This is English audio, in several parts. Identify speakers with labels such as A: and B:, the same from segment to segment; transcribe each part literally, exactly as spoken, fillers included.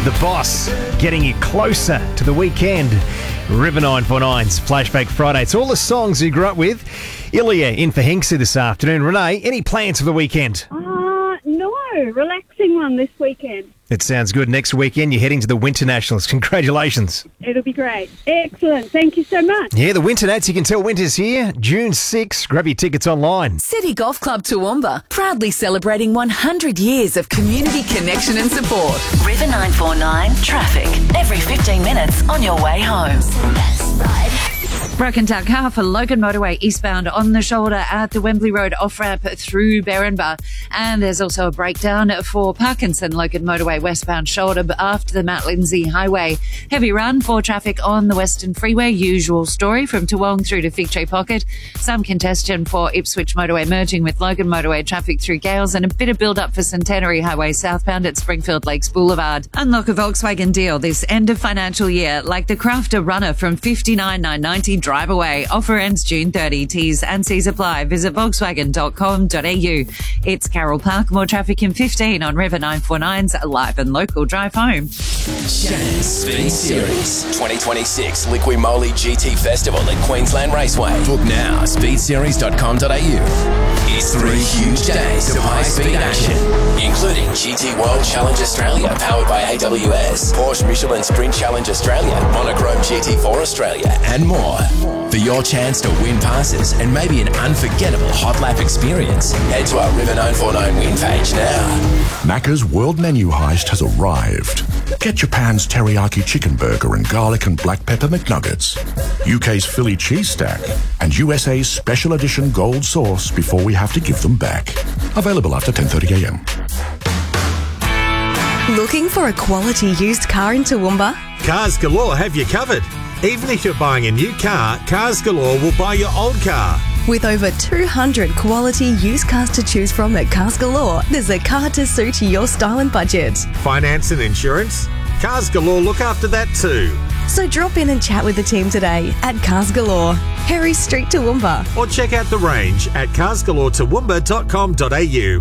A: The Boss, getting you closer to the weekend. River nine four nine's Flashback Friday. It's all the songs you grew up with. Ilya in for Hinksy this afternoon. Renee, any plans for the weekend?
B: Uh, no, relaxing one this weekend.
A: It sounds good. Next weekend, you're heading to the Winter Nationals. Congratulations.
B: It'll be great. Excellent. Thank you so much.
A: Yeah, the Winter Nats, you can tell winter's here. June sixth. Grab your tickets online.
C: City Golf Club Toowoomba, proudly celebrating one hundred years of community connection and support. River nine four nine traffic. Every fifteen minutes on your way home.
D: Broken down car for Logan Motorway eastbound on the shoulder at the Wembley Road off-ramp through Berrinba. And there's also a breakdown for Parkinson Logan Motorway westbound shoulder after the Mount Lindsay Highway. Heavy run for traffic on the Western Freeway. Usual story from Toowong through to Fig Tree Pocket. Some congestion for Ipswich Motorway merging with Logan Motorway traffic through Gales, and a bit of build-up for Centenary Highway southbound at Springfield Lakes Boulevard. Unlock a Volkswagen deal this end of financial year, like the Crafter Runner from fifty-nine thousand nine hundred ninety drive away. Offer ends June thirtieth. T's and C's apply. Visit volkswagen dot com dot a u. It's Carol Park. More traffic in fifteen on River nine four nine's live and local drive home.
E: Shannon's Speed Series twenty twenty-six Liqui Moly G T Festival at Queensland Raceway. Book now, speed series dot com dot a u. It's three huge days of high-speed action, including G T World Challenge Australia, powered by A W S, Porsche Michelin Sprint Challenge Australia, Monochrome G T four Australia, and more. For your chance to win passes and maybe an unforgettable hot lap experience, head to our River nine four nine win page now.
F: Macca's World Menu Heist has arrived. Get Japan's teriyaki chicken burger and garlic and black pepper McNuggets, U K's Philly cheese stack, and U S A's special edition gold sauce before we have to give them back. Available after ten thirty a m.
G: Looking for a quality used car in Toowoomba?
H: Cars Galore have you covered. Even if you're buying a new car, Cars Galore will buy your old car.
G: With over two hundred quality used cars to choose from at Cars Galore, there's a car to suit your style and budget.
H: Finance and insurance? Cars Galore look after that too.
G: So drop in and chat with the team today at Cars Galore, Harry Street, Toowoomba.
H: Or check out the range at cars galore toowoomba dot com dot a u.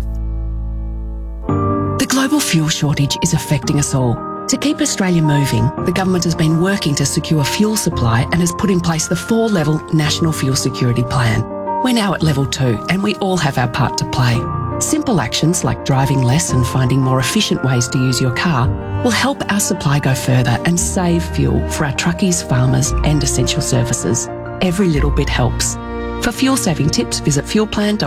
I: The global fuel shortage is affecting us all. To keep Australia moving, the government has been working to secure fuel supply and has put in place the four-level National Fuel Security Plan. We're now at level two and we all have our part to play. Simple actions like driving less and finding more efficient ways to use your car will help our supply go further and save fuel for our truckies, farmers and essential services. Every little bit helps. For fuel saving tips, visit fuelplan dot com.